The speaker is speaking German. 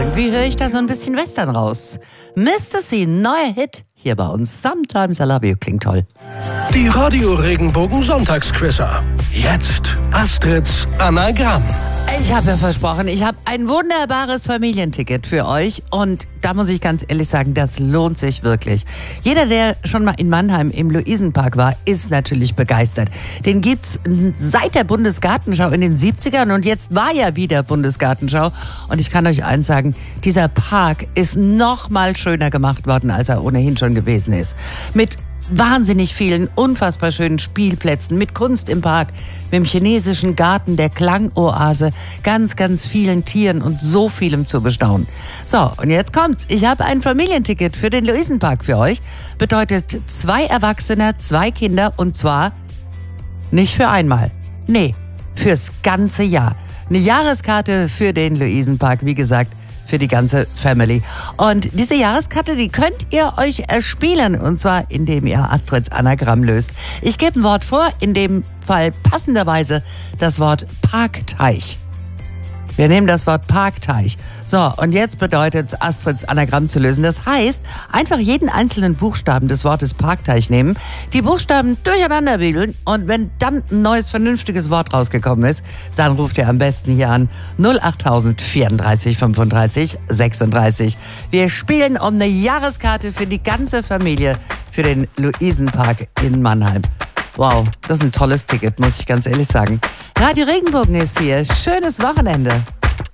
Wie höre ich da so ein bisschen Western raus? Mr. C, neuer Hit hier bei uns. Sometimes I Love You, klingt toll. Die Radio Regenbogen Sonntagsquizzer. Jetzt Astrids Anagramm. Ich habe ja versprochen, ich habe ein wunderbares Familienticket für euch und da muss ich ganz ehrlich sagen, das lohnt sich wirklich. Jeder, der schon mal in Mannheim im Luisenpark war, ist natürlich begeistert. Den gibt's seit der Bundesgartenschau in den 70ern und jetzt war ja wieder Bundesgartenschau und ich kann euch eins sagen, dieser Park ist noch mal schöner gemacht worden, als er ohnehin schon gewesen ist. Mit wahnsinnig vielen, unfassbar schönen Spielplätzen, mit Kunst im Park, mit dem chinesischen Garten, der Klangoase, ganz, ganz vielen Tieren und so vielem zu bestaunen. So, und jetzt kommt's. Ich habe ein Familienticket für den Luisenpark für euch. Bedeutet 2 Erwachsene, 2 Kinder und zwar nicht für einmal. Nee, fürs ganze Jahr. Eine Jahreskarte für den Luisenpark, wie gesagt, für die ganze Family. Und diese Jahreskarte, die könnt ihr euch erspielen. Und zwar, indem ihr Astrids Anagramm löst. Ich gebe ein Wort vor, in dem Fall passenderweise das Wort Parkteich. Wir nehmen das Wort Parkteich. So, und jetzt bedeutet es, Astrids Anagramm zu lösen. Das heißt, einfach jeden einzelnen Buchstaben des Wortes Parkteich nehmen, die Buchstaben durcheinander bügeln und wenn dann ein neues, vernünftiges Wort rausgekommen ist, dann ruft ihr am besten hier an 08000 34 35 36. Wir spielen um eine Jahreskarte für die ganze Familie für den Luisenpark in Mannheim. Wow, das ist ein tolles Ticket, muss ich ganz ehrlich sagen. Radio Regenbogen ist hier. Schönes Wochenende.